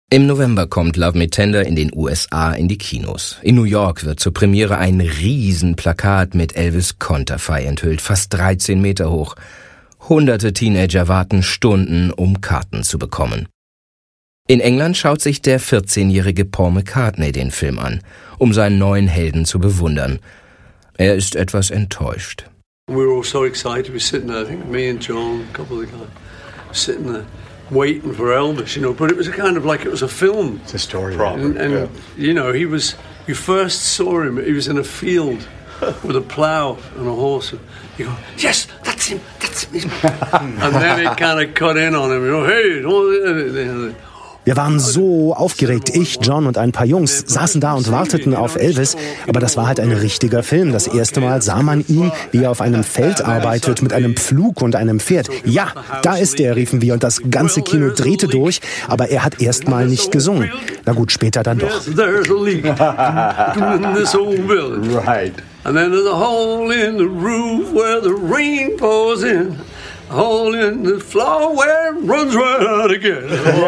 Im November kommt Love Me Tender in den USA in die Kinos. In New York wird zur Premiere ein Riesenplakat mit Elvis Konterfei enthüllt, fast 13 Meter hoch. Hunderte Teenager warten Stunden, um Karten zu bekommen. In England schaut sich der 14-jährige Paul McCartney den Film an, um seinen neuen Helden zu bewundern. Er ist etwas enttäuscht. We were all so excited. We were sitting there, I think me and John, a couple of the guys, sitting there waiting for Elvis, but it was a kind of like it was a film. It's a story. And you first saw him, he was in a field with a plough and a horse. And you go, yes, that's him. And then it kind of cut in on him, hey, Wir waren so aufgeregt. Ich, John und ein paar Jungs saßen da und warteten auf Elvis. Aber das war halt ein richtiger Film. Das erste Mal sah man ihn, wie er auf einem Feld arbeitet mit einem Pflug und einem Pferd. Ja, da ist er, riefen wir und das ganze Kino drehte durch. Aber er hat erst mal nicht gesungen. Na gut, später dann doch. Right. And then there's a hole in the roof where the rain pours in. A hole in the floor where it runs right out again.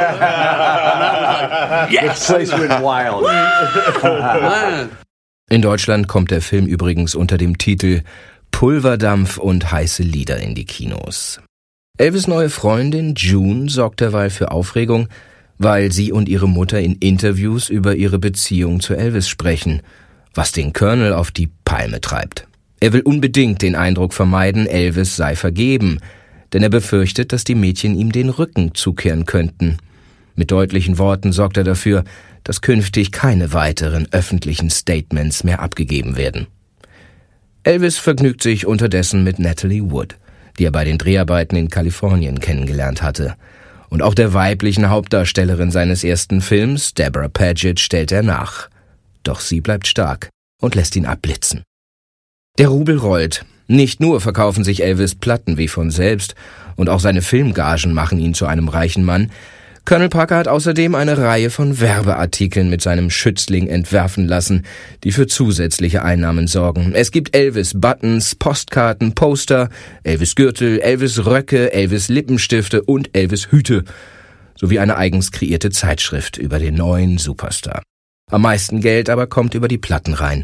Like, yes! The place went wild. Man. In Deutschland kommt der Film übrigens unter dem Titel Pulverdampf und heiße Lieder in die Kinos. Elvis' neue Freundin June sorgt derweil für Aufregung, weil sie und ihre Mutter in Interviews über ihre Beziehung zu Elvis sprechen, was den Colonel auf die Palme treibt. Er will unbedingt den Eindruck vermeiden, Elvis sei vergeben, denn er befürchtet, dass die Mädchen ihm den Rücken zukehren könnten. Mit deutlichen Worten sorgt er dafür, dass künftig keine weiteren öffentlichen Statements mehr abgegeben werden. Elvis vergnügt sich unterdessen mit Natalie Wood, die er bei den Dreharbeiten in Kalifornien kennengelernt hatte. Und auch der weiblichen Hauptdarstellerin seines ersten Films, Deborah Paget, stellt er nach. Doch sie bleibt stark und lässt ihn abblitzen. Der Rubel rollt. Nicht nur verkaufen sich Elvis Platten wie von selbst und auch seine Filmgagen machen ihn zu einem reichen Mann. Colonel Parker hat außerdem eine Reihe von Werbeartikeln mit seinem Schützling entwerfen lassen, die für zusätzliche Einnahmen sorgen. Es gibt Elvis-Buttons, Postkarten, Poster, Elvis-Gürtel, Elvis-Röcke, Elvis-Lippenstifte und Elvis-Hüte sowie eine eigens kreierte Zeitschrift über den neuen Superstar. Am meisten Geld aber kommt über die Platten rein.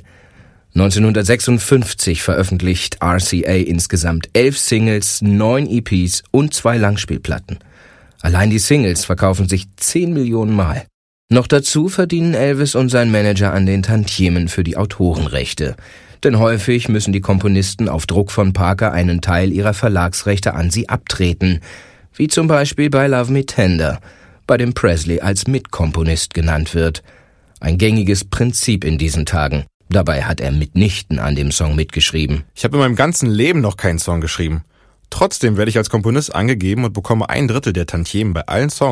1956 veröffentlicht RCA insgesamt 11 Singles, 9 EPs und 2 Langspielplatten. Allein die Singles verkaufen sich 10 Millionen Mal. Noch dazu verdienen Elvis und sein Manager an den Tantiemen für die Autorenrechte. Denn häufig müssen die Komponisten auf Druck von Parker einen Teil ihrer Verlagsrechte an sie abtreten. Wie zum Beispiel bei Love Me Tender, bei dem Presley als Mitkomponist genannt wird. Ein gängiges Prinzip in diesen Tagen. Dabei hat er mitnichten an dem Song mitgeschrieben. Ich habe in meinem ganzen Leben noch keinen Song geschrieben. Trotzdem werde ich als Komponist angegeben und bekomme 1/3 der Tantiemen bei allen Songs.